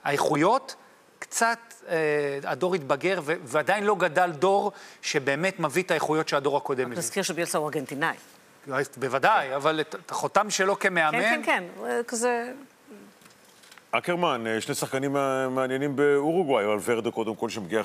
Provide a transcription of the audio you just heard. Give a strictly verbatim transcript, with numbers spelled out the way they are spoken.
האיכויות, קצת הדור התבגר, ועדיין לא גדל דור שבאמת מביא את האיכויות שהדור הקודם מביא. נזכיר שביאלסה הוא ארגנטינאי. בוודאי, אבל את החותם שלו כמאמן... כן, כן, כן, כזה... אקרמן, שני שחקנים מעניינים באורוגוואי, אבל ורדה קודם כל שמגיע